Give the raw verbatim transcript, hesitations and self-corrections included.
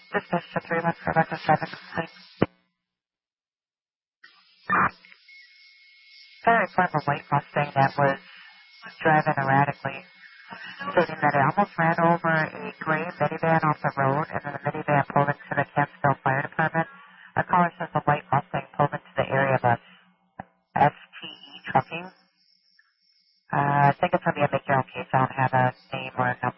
Dispatch to three one four Rebecca seven. Got a report of a white Mustang that was driving erratically, stating that it almost ran over a gray minivan off the road, and then the minivan pulled into the Catskill Fire Department. A caller says the white Mustang pulled into the area of a S T E trucking. Uh, I think it's going to be a make your own case. I don't have a name or a number.